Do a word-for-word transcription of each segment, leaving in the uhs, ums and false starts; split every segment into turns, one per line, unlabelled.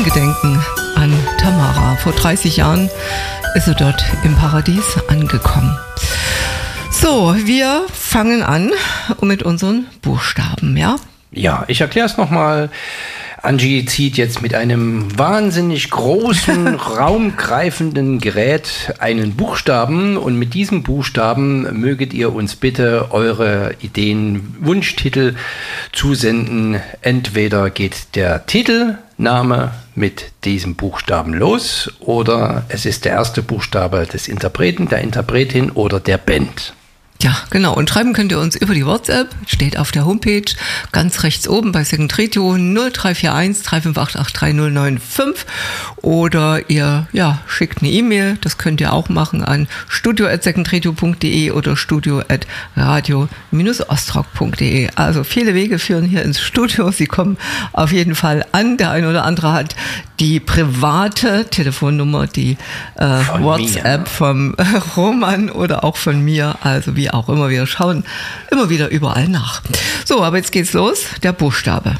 Gedenken an Tamara. Vor dreißig Jahren ist sie dort im Paradies angekommen. So, wir fangen an mit unseren Buchstaben, ja?
Ja, ich erkläre es nochmal. Angie zieht jetzt mit einem wahnsinnig großen, raumgreifenden Gerät einen Buchstaben und mit diesem Buchstaben möget ihr uns bitte eure Ideen, Wunschtitel zusenden. Entweder geht der Titelname mit diesem Buchstaben los oder es ist der erste Buchstabe des Interpreten, der Interpretin oder der Band.
Ja, genau. Und schreiben könnt ihr uns über die WhatsApp, steht auf der Homepage, ganz rechts oben bei Second Radio null drei vier eins drei fünf acht acht drei null neun fünf oder ihr ja, schickt eine E-Mail, das könnt ihr auch machen an studio at secondradio punkt de oder studio at radio ostrock punkt de. Also viele Wege führen hier ins Studio, sie kommen auf jeden Fall an. Der eine oder andere hat die private Telefonnummer, die äh, WhatsApp mir. vom äh, Roman oder auch von mir, also wie auch immer, wir schauen immer wieder überall nach. So, aber jetzt geht's los, der Buchstabe.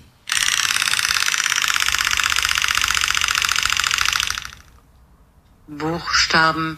Buchstaben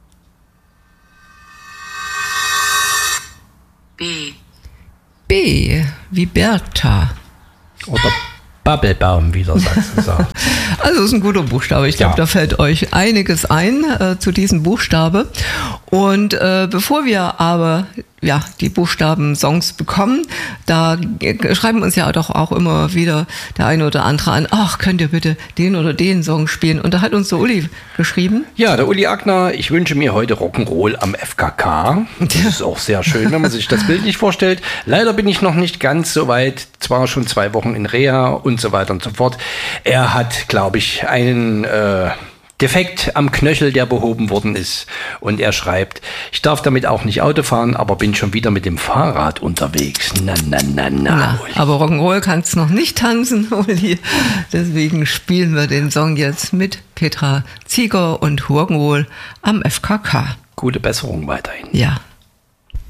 B.
B wie Bertha.
Oder Bubblebaum, wie der Sachsen sagt.
Also ist ein guter Buchstabe. Ich glaube, ja. Da fällt euch einiges ein äh, zu diesem Buchstabe. Und äh, bevor wir aber ja die Buchstaben-Songs bekommen, da äh, schreiben uns ja doch auch immer wieder der eine oder andere an, ach, könnt ihr bitte den oder den Song spielen? Und da hat uns der Uli geschrieben.
Ja, der Uli Agner, ich wünsche mir heute Rock'n'Roll am F K K. Das ist auch sehr schön, wenn man sich das Bild nicht vorstellt. Leider bin ich noch nicht ganz so weit, zwar schon zwei Wochen in Reha und so weiter und so fort. Er hat, glaube ich, einen äh, Defekt am Knöchel, der behoben worden ist. Und er schreibt, ich darf damit auch nicht Auto fahren, aber bin schon wieder mit dem Fahrrad unterwegs. Na, na, na, na.
na aber Rock'n'Roll kannst noch nicht tanzen, Uli. Deswegen spielen wir den Song jetzt mit Petra Zieger und Rock'n'Roll am F K K.
Gute Besserung weiterhin.
Ja.